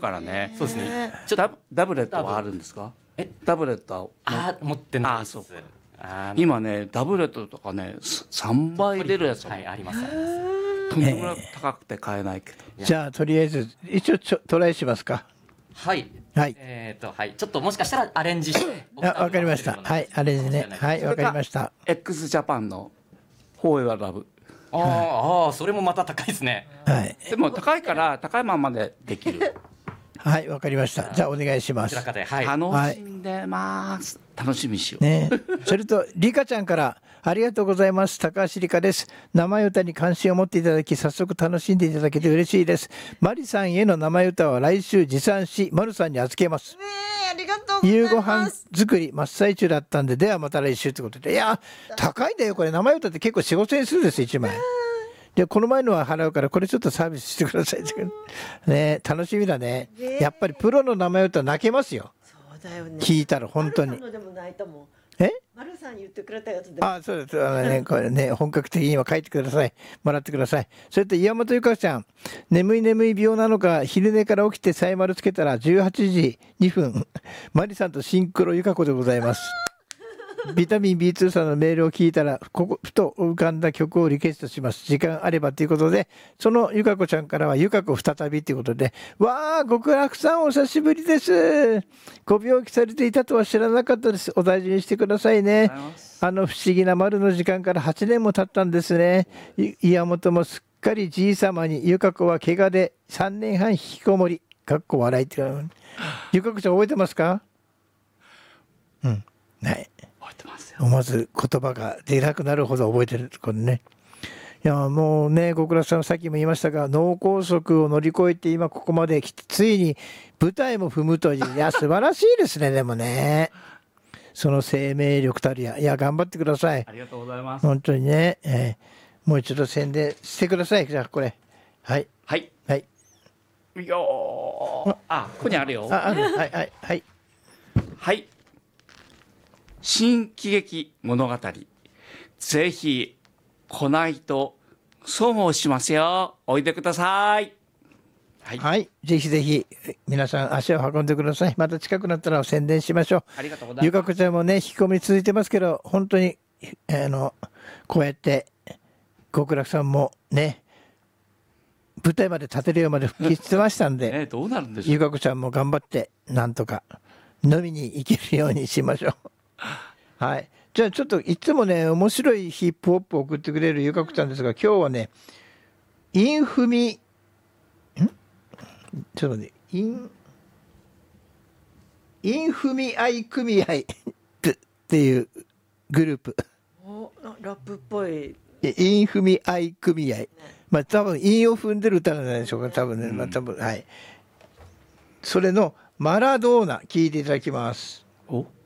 からね。 そうですね。 ダブレットはあるんですか？ダブレットは持ってないです。 そう今ねダブレットとかね3倍出るやつはい、あります。 とんでもなく高くて買えないけど。 じゃあとりあえず一応トライしますか。 はい。 はい。 はい。ちょっともしかしたらアレンジして。 わかりました。はい、アレンジね。はい、わかりました。 x ジャパンのフォーエバーラブ。 ああ、それもまた高いですね。 はい。 でも高いから高いままでできる。 はい、わかりました。じゃあお願いします。 はい。 楽しんでます。楽しみにしよう。 ね。それとリカちゃんからありがとうございます。高橋リカです。名前歌に関心を持っていただき、早速楽しんでいただけて嬉しいです。マリさんへの名前歌は来週持参し、マルさんに預けます。 ありがとうございます。 夕ご飯作り真っ最中だったんで、ではまた来週ということで。いや高いんだよこれ。名前歌って結構4、5千円するんです1枚。でこの前のは払うからこれちょっとサービスしてくださいね。楽しみだね。やっぱりプロの名前歌泣けますよ。 そうだよね。 聞いたら本当に。 でも泣いたもん。 え？ 丸さんに言ってくれたやつでも。 あ、そうです。ね、これね、本格的に今書いてください。もらってください。それと岩本ゆかちゃん、眠い病なのか、昼寝から起きてさえ丸つけたら18時2分、マリさんとシンクロゆか子でございます。ビタミン B2 さんのメールを聞いたら、ふと浮かんだ曲をリクエストします。時間あればということで、そのゆか子ちゃんからはゆか子再びということで、わー、極楽さんお久しぶりです。ご病気されていたとは知らなかったです。お大事にしてくださいね。不思議な丸の時間から8年も経ったんですね。岩本もすっかりじいさまに、ゆか子は怪我で3年半引きこもり。かっこ笑いっていう。ゆか子ちゃん覚えてますか？うん。はい。思わず言葉が出なくなるほど覚えてるこれね。いやもうね、極楽さんさっきも言いましたが、脳梗塞を乗り越えて今ここまで来て、ついに舞台も踏むという、いや素晴らしいですね。でもね、その生命力たるや、いや頑張ってください。 ありがとうございます。 本当にね、もう一度宣伝してください。じゃあこれ、はいはいはい。 ここにあるよ。 はいはいはいはい。新喜劇物語、ぜひ来ないと損をしますよ。おいでください。 はい、はい、ぜひぜひ皆さん足を運んでください。また近くなったら宣伝しましょう。 ありがとうございます。 ゆかこちゃんもね引き込み続いてますけど、本当にこうやって極楽さんもね舞台まで立てるようまで復帰してましたんで、 どうなるんでしょう。 ゆかこちゃんも頑張ってなんとか飲みに行けるようにしましょう。はい。じゃあちょっといつもね面白いヒップホップを送ってくれるゆかこちゃんですが、今日はねインフミちょっとねインフミアイ組合っていうグループ。 ラップっぽい。 インフミアイ組合。まあ多分韻を踏んでる歌なんじゃないでしょうか。多分ね、まあ多分はい。それのマラドーナ聞いていただきます。 お。